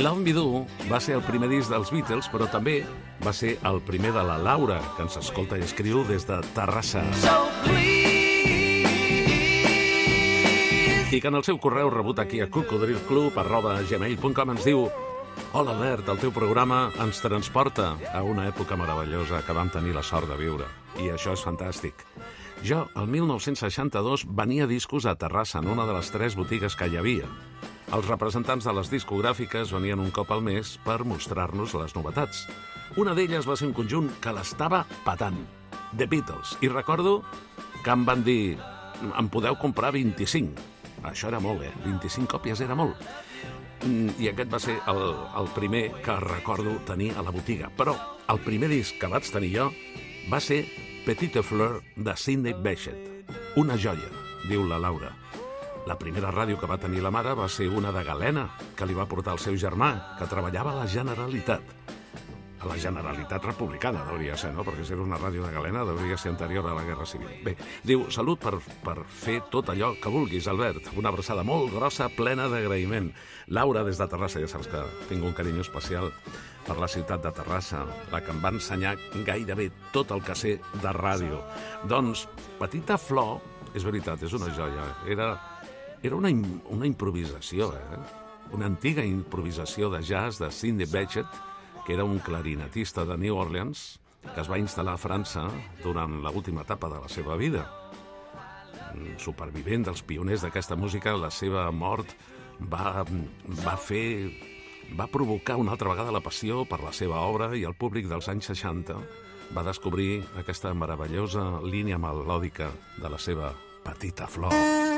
Love Me Do va ser el primer disc dels Beatles, però també va ser el primer de la Laura, que ens escolta i escriu des de Terrassa. I que en el seu correu rebut aquí a cocodrilclub@gmail.com ens diu: Hola Albert, el teu programa ens transporta a una època meravellosa que vam tenir la sort de viure. I això és fantàstic. Jo, el 1962, venia discos a Terrassa, en una de les 3 botigues que hi havia. Els representants de les discogràfiques venien un cop al mes per mostrar-nos les novetats. Una d'elles va ser un conjunt que l'estava patant, The Beatles. I recordo que em van dir: en podeu comprar 25. Això era molt, 25 còpies era molt. I aquest va ser el primer que recordo tenir a la botiga. Però el primer disc que vaig tenir jo va ser Petite Fleur de Sidney Bechet. Una joia, diu la Laura. La primera ràdio que va tenir la mare va ser una de Galena, que li va portar el seu germà, que treballava a la Generalitat. A la Generalitat Republicana, hauria de ser, no? Perquè si era una ràdio de Galena, hauria ser anterior a la Guerra Civil. Bé, diu: salut per fer tot allò que vulguis, Albert. Una abraçada molt grossa, plena d'agraïment. Laura, des de Terrassa, ja saps que tinc un carinyo especial per la ciutat de Terrassa, la que em va ensenyar gairebé tot el que sé de ràdio. Doncs, Petita Flor, és veritat, és una joia. Era una improvisació, una antiga improvisació de jazz de Sidney Bechet, que era un clarinetista de New Orleans, que es va instal·lar a França durant l'última etapa de la seva vida. Supervivent dels pioners d'aquesta música, la seva mort va provocar una altra vegada la passió per la seva obra, i el públic dels anys 60 va descobrir aquesta meravellosa línia melòdica de la seva Petita Flor.